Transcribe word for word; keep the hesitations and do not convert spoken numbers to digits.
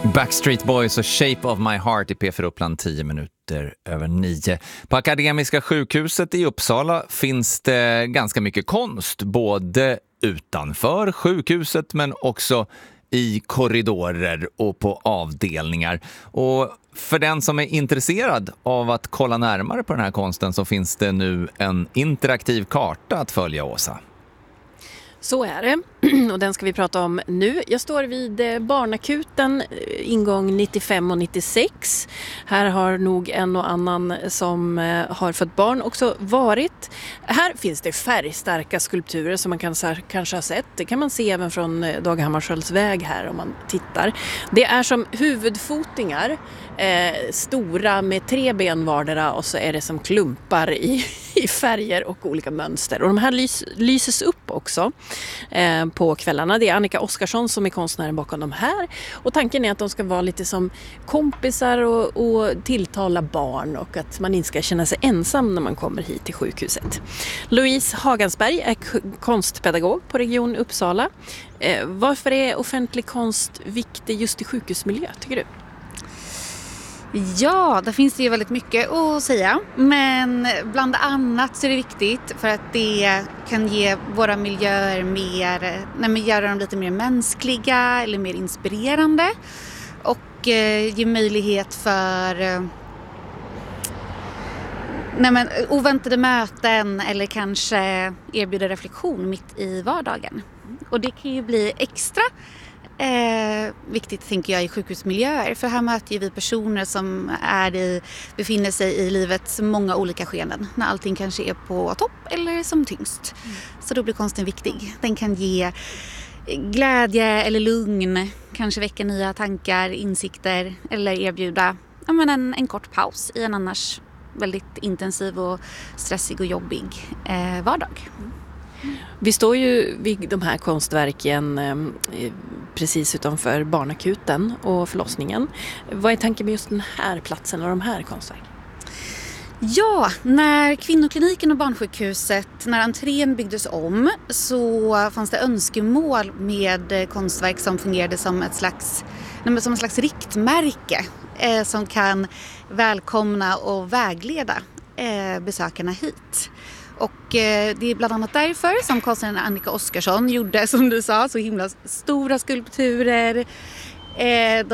Backstreet Boys och Shape of My Heart i P fyra Uppland tio minuter över nio. På Akademiska sjukhuset i Uppsala finns det ganska mycket konst, både utanför sjukhuset men också i korridorer och på avdelningar. Och för den som är intresserad av att kolla närmare på den här konsten så finns det nu en interaktiv karta att följa, Åsa. Så är det, och den ska vi prata om nu. Jag står vid Barnakuten, ingång nittiofem och nittiosex. Här har nog en och annan som har fått barn också varit. Här finns det färgstarka skulpturer som man kan, kanske ha sett. Det kan man se även från Dag Hammarskjölds väg här om man tittar. Det är som huvudfotingar, eh, stora med tre ben vardera, och så är det som klumpar i, i färger och olika mönster. Och de här lys, lyses upp också eh, på kvällarna. Det är Annika Oskarsson som är konstnären bakom de här. Och tanken är att de ska vara lite som kompisar och, och tilltala barn, och att man inte ska känna sig ensam när man kommer hit till sjukhuset. Louise Hagansberg är k- konstpedagog på Region Uppsala. Eh, varför är offentlig konst viktig just i sjukhusmiljö, tycker du? Ja, där finns det ju väldigt mycket att säga, men bland annat så är det viktigt för att det kan ge våra miljöer mer, nej, men göra dem lite mer mänskliga eller mer inspirerande, och eh, ge möjlighet för eh, nej, men, oväntade möten eller kanske erbjuda reflektion mitt i vardagen. Och det kan ju bli extra Eh, viktigt, tänker jag, i sjukhusmiljöer, för här möter ju vi personer som är i, befinner sig i livets många olika skeden, när allting kanske är på topp eller som tyngst. Mm. Så då blir konsten viktig. Den kan ge glädje eller lugn, kanske väcka nya tankar, insikter, eller erbjuda ja, men en, en kort paus i en annars väldigt intensiv och stressig och jobbig eh, vardag. Mm. Vi står ju vid de här konstverken eh, precis utanför Barnakuten och förlossningen. Vad är tanken med just den här platsen och de här konstverken? Ja, när kvinnokliniken och barnsjukhuset, när entrén byggdes om, så fanns det önskemål med konstverk som fungerade som ett slags, som ett slags riktmärke eh, som kan välkomna och vägleda eh, besökarna hit. Och eh, det är bland annat därför som konstnären Annika Oskarsson gjorde, som du sa, så himla stora skulpturer. Eh,